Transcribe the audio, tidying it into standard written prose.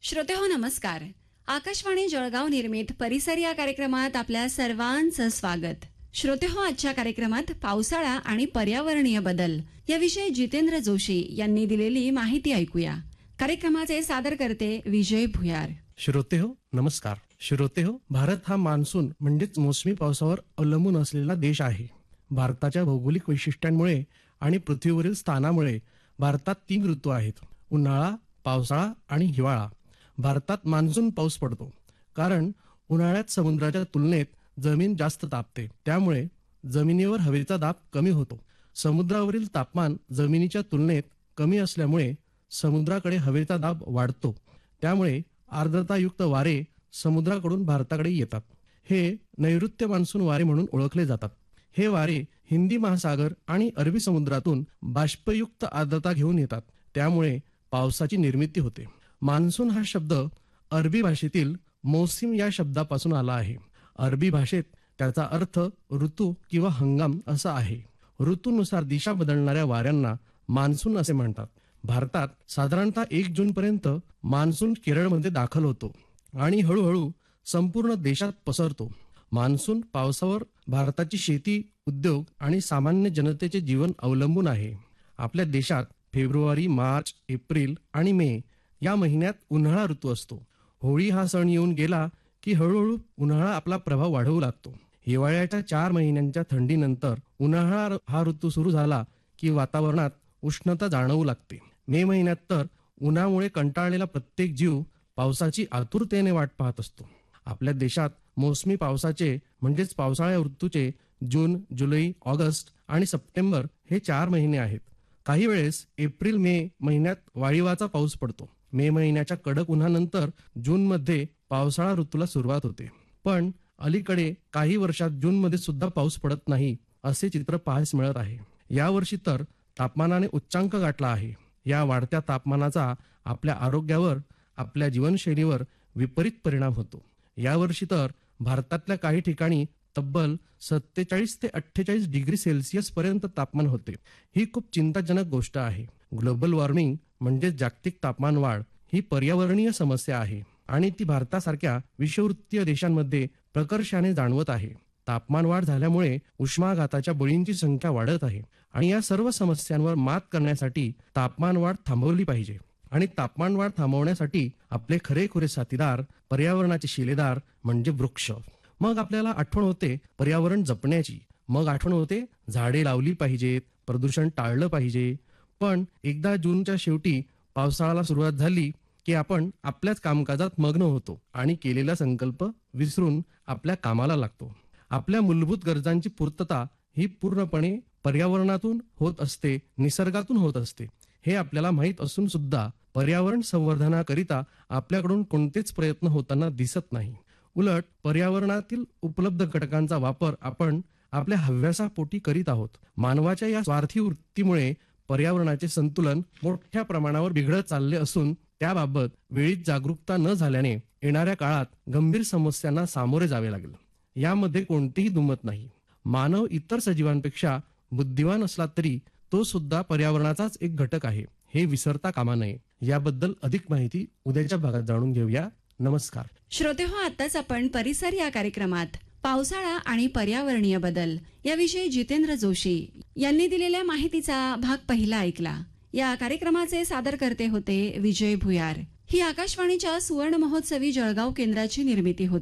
श्रोते हो नमस्कार. आकाशवाणी जळगाव निर्मित परिसर या कार्यक्रमात आपल्या सर्वांचं स्वागत. श्रोते हो, आजच्या कार्यक्रमात पावसाळा आणि पर्यावरणीय बदल याविषयी जितेंद्र जोशी यांनी दिलेली माहिती ऐकूया. कार्यक्रमाचे सादर करते विजय भुयार. श्रोते हो नमस्कार. श्रोते हो, भारत हा मान्सून म्हणजेच मोसमी पावसावर अवलंबून असलेला देश आहे. भारताच्या भौगोलिक वैशिष्ट्यांमुळे आणि पृथ्वीवरील स्थानामुळे भारतात 3 ऋतू आहेत: उन्हाळा, पावसाळा आणि हिवाळा. भारतात मान्सून पाऊस पडतो कारण उन्हाळ्यात समुद्राच्या तुलनेत जमीन जास्त तापते, त्यामुळे जमिनीवर हवेचा दाब कमी होतो. समुद्रावरील तापमान जमिनीच्या तुलनेत कमी असल्यामुळे समुद्राकडे हवेचा दाब वाढतो, त्यामुळे आर्द्रतायुक्त वारे समुद्राकडून भारताकडे येतात. हे नैऋत्य मान्सून वारे म्हणून ओळखले जातात. हे वारे हिंदी महासागर आणि अरबी समुद्रातून बाष्पयुक्त आर्द्रता घेऊन येतात, त्यामुळे पावसाची निर्मिती होते. मान्सून हा शब्द अरबी भाषेतील मौसिम या शब्दापासून आला आहे. अरबी भाषेत त्याचा अर्थ ऋतू किंवा हंगाम असा आहे. ऋतूनुसार दिशा बदलणाऱ्या वाऱ्यांना मान्सून असे म्हणतात. भारतात साधारणतः 1 जून पर्यंत मान्सून केरळमध्ये दाखल होतो आणि हळूहळू संपूर्ण देशात पसरतो. मान्सून पावसावर भारताची शेती, उद्योग आणि सामान्य जनतेचे जीवन अवलंबून आहे. आपल्या देशात फेब्रुवारी, मार्च, एप्रिल आणि मे या महिन्यात उन्हाळा ऋतू असतो. होळी हा सण येऊन गेला की हळूहळू उन्हाळा आपला प्रभाव वाढवू लागतो. हिवाळ्याच्या 4 महिन्यांच्या थंडीनंतर उन्हाळा हा ऋतू सुरू झाला की वातावरणात उष्णता जाणवू लागते. मे महिन्यात तर उन्हामुळे कंटाळलेला प्रत्येक जीव पावसाची आतुरतेने वाट पाहत असतो. आपल्या देशात मोसमी पावसाचे म्हणजेच पावसाळ्या ऋतूचे जून, जुलै, ऑगस्ट आणि सप्टेंबर हे 4 महिने आहेत. काही वेळेस एप्रिल मे महिन्यात वाळीवाचा पाऊस पडतो. मे महिन्याच्या कडक उन्हानंतर जूनमध्ये पावसाळा ऋतूला सुरुवात होते. पण अलीकडे काही वर्षात जूनमध्ये सुद्धा पाऊस पडत नाही असे चित्र पाहायला मिळत आहे. यावर्षी तर तापमानाने उच्चांक गाठला आहे. या वाढत्या तापमानाचा आपल्या आरोग्यावर, आपल्या जीवनशैलीवर विपरीत परिणाम होतो. यावर्षी तर भारतातल्या काही ठिकाणी तब्बल 47 ते 48 डिग्री सेल्सिअस पर्यंत तापमान होते. ही खूप चिंताजनक गोष्ट आहे. ग्लोबल वॉर्मिंग म्हणजे जागतिक तापमान वाढ ही पर्यावरणीय समस्या आहे आणि ती भारतासारख्या विषुववृत्तीय देशांमध्ये प्रकर्षाने जाणवत आहे. तापमान वाढ झाल्यामुळे उष्माघाताच्या बळींची संख्या वाढत आहे आणि या सर्व समस्यांवर मात करण्यासाठी तापमान वाढ थांबवली पाहिजे. आणि तापमान वाढ थांबवण्यासाठी आपले खरेखुरे साथीदार, पर्यावरणाचे शिलेदार म्हणजे वृक्ष. मग आपल्याला आठवण होते पर्यावरण जपण्याची. मग आठवण होते झाडे लावली पाहिजेत, प्रदूषण टाळलं पाहिजे. पण एकदा जूनच्या शेवटी पावसाळ्याला सुरुवात झाली की आपण आपल्याच कामकाजात मग्न होतो आणि केलेला संकल्प विसरून आपल्या कामाला लागतो. आपल्या मूलभूत गरजांची पूर्तता ही पूर्णपणे पर्यावरणातून होत असते, निसर्गातून होत असते. हे आपल्याला माहीत असून सुद्धा पर्यावरण संवर्धनाकरिता आपल्याकडून कोणतेच प्रयत्न होताना दिसत नाही. उलट पर्यावरणातील उपलब्ध घटकांचा वापर आपण आपल्या हव्यासापोटी करीत आहोत. मानवाच्या या स्वार्थी वृत्तीमुळे पर्यावरणाचे संतुलन मोठ्या प्रमाणावर बिघडत चालले असून त्याबाबत वेळीच जागरूकता न झाल्याने येणाऱ्या काळात गंभीर समस्यांना सामोरे जावे लागेल. यामध्ये कोणतीही दुमत नाही. मानव इतर सजीवांपेक्षा बुद्धिवान असला तरी तो सुद्धा पर्यावरणाचाच एक घटक आहे, हे विसरता कामा नये. याबद्दल अधिक माहिती उद्याच्या भागात जाणून घेऊया. नमस्कार. श्रोते हो, आताच आपण परिसर या कार्यक्रमात पावसाळा आणि पर्यावरणीय बदल याविषयी जितेंद्र जोशी यांनी दिलेल्या माहितीचा भाग पहिला ऐकला. या कार्यक्रमाचे सादरकर्ते होते विजय भुयार. ही आकाशवाणीच्या सुवर्ण महोत्सवी जळगाव केंद्राची निर्मिती होती.